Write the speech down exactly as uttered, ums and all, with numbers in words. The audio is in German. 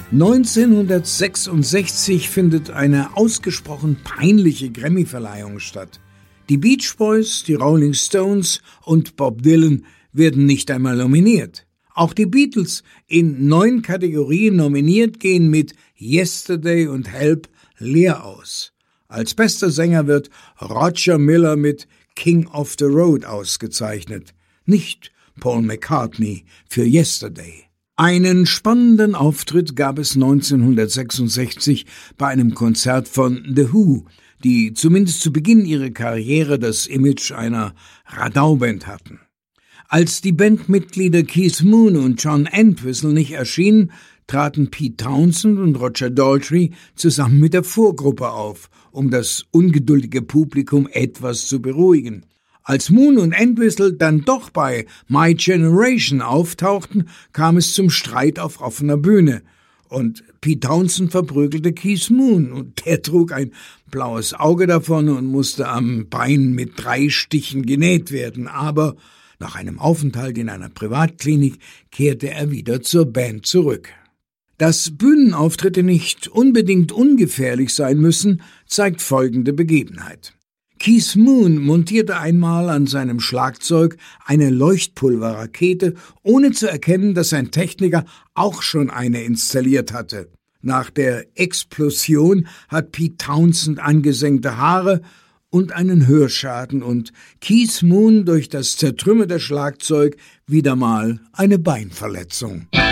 neunzehnhundertsechsundsechzig findet eine ausgesprochen peinliche Grammy-Verleihung statt. Die Beach Boys, die Rolling Stones und Bob Dylan werden nicht einmal nominiert. Auch die Beatles, in neun Kategorien nominiert, gehen mit Yesterday und Help leer aus. Als bester Sänger wird Roger Miller mit King of the Road ausgezeichnet, nicht Paul McCartney für Yesterday. Einen spannenden Auftritt gab es neunzehnhundertsechsundsechzig bei einem Konzert von The Who, die zumindest zu Beginn ihrer Karriere das Image einer Radauband hatten. Als die Bandmitglieder Keith Moon und John Entwistle nicht erschienen, traten Pete Townshend und Roger Daltrey zusammen mit der Vorgruppe auf, um das ungeduldige Publikum etwas zu beruhigen. Als Moon und Entwistle dann doch bei My Generation auftauchten, kam es zum Streit auf offener Bühne. Und Pete Townshend verprügelte Keith Moon und der trug ein blaues Auge davon und musste am Bein mit drei Stichen genäht werden. Aber nach einem Aufenthalt in einer Privatklinik kehrte er wieder zur Band zurück. Dass Bühnenauftritte nicht unbedingt ungefährlich sein müssen, zeigt folgende Begebenheit. Keith Moon montierte einmal an seinem Schlagzeug eine Leuchtpulverrakete, ohne zu erkennen, dass sein Techniker auch schon eine installiert hatte. Nach der Explosion hat Pete Townshend angesenkte Haare und einen Hörschaden und Keith Moon durch das zertrümmerte Schlagzeug wieder mal eine Beinverletzung.